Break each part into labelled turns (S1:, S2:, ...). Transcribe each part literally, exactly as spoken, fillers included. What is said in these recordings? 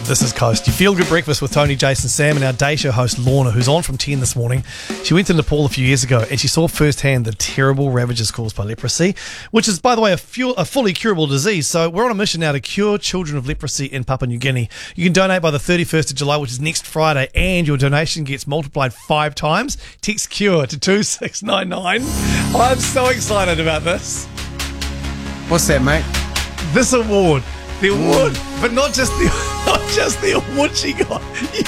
S1: This is Coast. You feel good breakfast with Tony, Jason, Sam, and our day show host Lorna, who's on from ten this morning. She went to Nepal a few years ago and she saw firsthand the terrible ravages caused by leprosy, which is, by the way, a, fu- a fully curable disease. So we're on a mission now to cure children of leprosy in Papua New Guinea. You can donate by the thirty-first of July, which is next Friday, and your donation gets multiplied five times. Text CURE to two six nine nine. I'm so excited about this.
S2: What's that, mate?
S1: This award. The award, but not just the not just the award she got. You,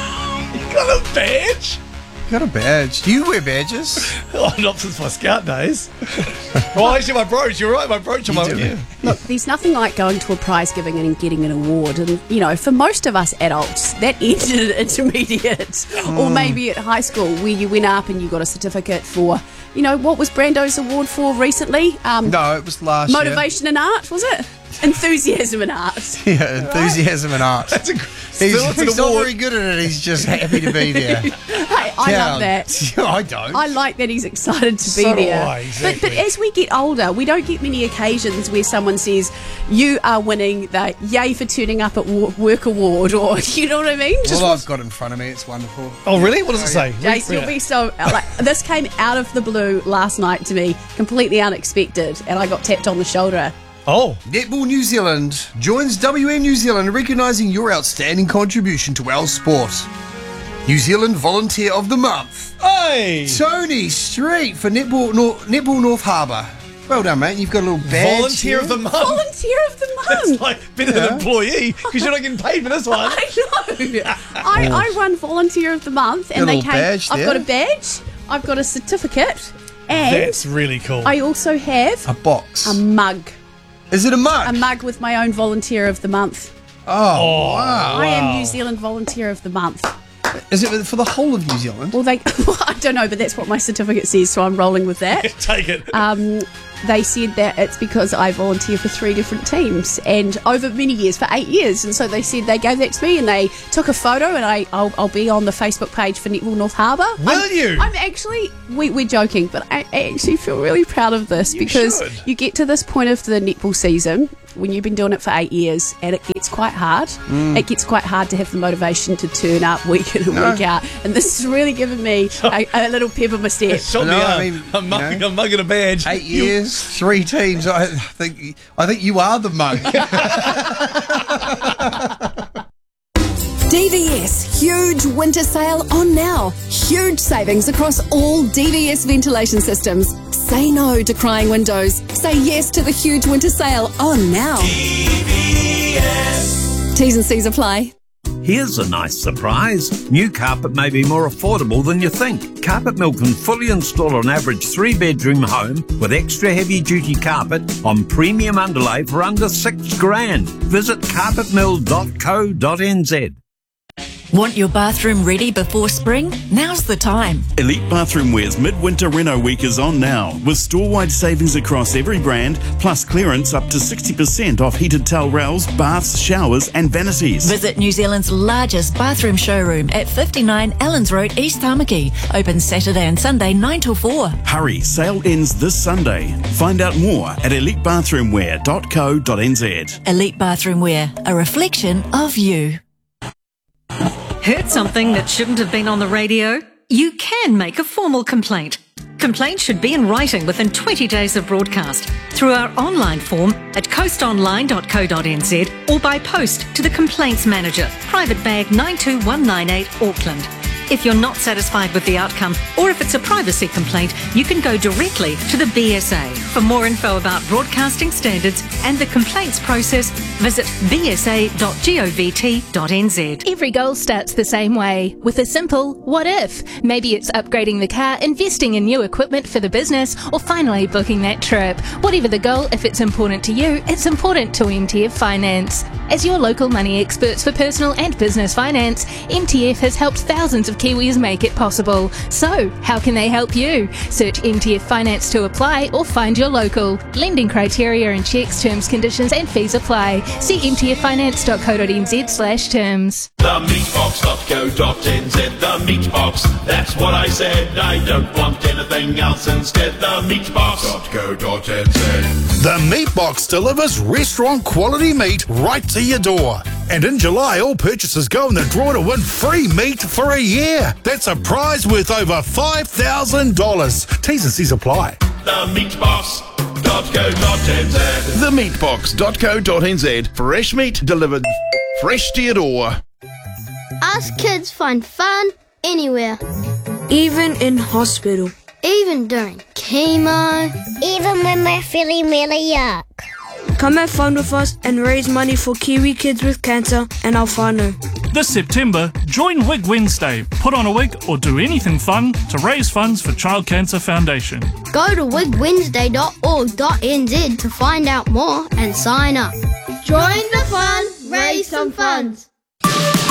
S1: you got a badge?
S2: You got a badge. Do you wear badges?
S1: Oh, not since my scout days. Well, actually, my brooch. You're right, my brooch. On my, yeah.
S3: Look, there's nothing like going to a prize giving and getting an award. And, you know, for most of us adults, that ended at intermediate mm. or maybe at high school where you went up and you got a certificate for, you know, what was Brando's award for recently? Um,
S2: no, it was last
S3: Motivation
S2: year.
S3: and art, was it? Enthusiasm and art.
S2: Yeah, enthusiasm right? and art.
S1: That's a,
S2: he's he's not very good at it. He's just happy to be there.
S3: Hey, I
S2: yeah.
S3: love that.
S2: I don't.
S3: I like that he's excited to be
S1: so
S3: there.
S1: Do I, exactly.
S3: But but as we get older, we don't get many occasions where someone says, you are winning the Yay for Turning Up at Work award, or you know what I mean?
S2: Just well, I've got it in front of me. It's wonderful.
S1: Oh, really? What does it say?
S3: Jason, you'll be so... Like, this came out of the blue last night to me, completely unexpected, and I got tapped on the shoulder.
S1: Oh.
S2: Netball New Zealand joins W M New Zealand recognising your outstanding contribution to our sport. New Zealand Volunteer of the Month.
S1: Hey!
S2: Tony Street for Netball, Nor- Netball North Harbour. Well done, mate. You've got a little badge.
S1: Volunteer
S2: here.
S1: of the Month.
S3: Volunteer of the Month.
S1: That's like better
S2: yeah.
S1: than employee because you're not getting paid for this one.
S3: I know. I, I run Volunteer of the Month, and
S2: got a
S3: they
S2: little
S3: came.
S2: badge
S3: I've
S2: there.
S3: got a badge. I've got a certificate, and
S1: that's really cool.
S3: I also have
S2: a box.
S3: A mug.
S2: Is it a mug?
S3: A mug with my own Volunteer of the Month.
S2: Oh, oh wow.
S3: I am New Zealand Volunteer of the Month.
S2: Is it for the whole of New Zealand?
S3: Well, they, well, I don't know, but that's what my certificate says, so I'm rolling with that.
S1: Take it.
S3: Um, they said that it's because I volunteer for three different teams and over many years, for eight years. And so they said they gave that to me and they took a photo, and I, I'll, I'll be on the Facebook page for Netball North Harbour.
S1: Will
S3: I'm,
S1: you?
S3: I'm actually, we, we're joking, but I, I actually feel really proud of this
S1: you
S3: because
S1: should.
S3: you get to this point of the netball season when you've been doing it for eight years and it gets quite hard. Mm. It gets quite hard to have the motivation to turn up week in and
S2: no.
S3: week out. And this has really given me a, a little pep in my step.
S1: Shot
S2: no,
S1: me
S2: I
S1: up.
S2: mean,
S1: a mug,
S2: you know,
S1: a mug and a badge.
S2: Eight years, three teams. I think I think you are the mug.
S4: D V S huge winter sale on now. Huge savings across all D V S ventilation systems. Say no to crying windows. Say yes to the huge winter sale on now.
S5: D V S.
S4: T's and C's apply.
S6: Here's a nice surprise. New carpet may be more affordable than you think. Carpet Mill can fully install an average three-bedroom home with extra heavy-duty carpet on premium underlay for under six grand. Visit carpet mill dot co dot n z.
S7: Want your bathroom ready before spring? Now's the time.
S5: Elite Bathroom Wear's Midwinter Reno Week is on now, with store-wide savings across every brand, plus clearance up to sixty percent off heated towel rails, baths, showers and vanities.
S7: Visit New Zealand's largest bathroom showroom at fifty-nine Allens Road, East Tamaki. Open Saturday and Sunday nine till four.
S5: Hurry, sale ends this Sunday. Find out more at elite bathroom wear dot co dot n z.
S7: Elite Bathroom Wear, a reflection of you.
S8: Heard something that shouldn't have been on the radio? You can make a formal complaint. Complaints should be in writing within twenty days of broadcast through our online form at coast online dot co dot n z or by post to the Complaints Manager, Private Bag nine two one nine eight, Auckland. If you're not satisfied with the outcome, or if it's a privacy complaint, you can go directly to the B S A. For more info about broadcasting standards and the complaints process, visit b s a dot govt dot n z.
S9: Every goal starts the same way, with a simple what if. Maybe it's upgrading the car, investing in new equipment for the business, or finally booking that trip. Whatever the goal, if it's important to you, it's important to M T F Finance. As your local money experts for personal and business finance, M T F has helped thousands of Kiwis make it possible. So, how can they help you? Search M T F Finance to apply or find your local. Lending criteria and checks, terms, conditions and fees apply. See m t f finance dot co dot n z slash terms.
S10: the meatbox dot co dot n z, the meatbox, that's what I said. I don't want anything else instead. The meatbox dot co dot n z.
S11: The Meatbox delivers restaurant quality meat right to your door. And in July, all purchases go in the draw to win free meat for a year. That's a prize worth over five thousand dollars. T's and C's apply.
S10: The meatbox dot co dot n z.
S12: the meatbox dot co dot n z. Fresh meat delivered fresh to your door.
S13: Us kids find fun anywhere.
S14: Even in hospital.
S13: Even during chemo.
S15: Even when we're feeling really yuck.
S14: Come have fun with us and raise money for Kiwi kids with cancer and our whānau.
S16: This September, join Wig Wednesday. Put on a wig or do anything fun to raise funds for Child Cancer Foundation.
S13: Go to wig wednesday dot org dot n z to find out more and sign up. Join the fun, raise some funds.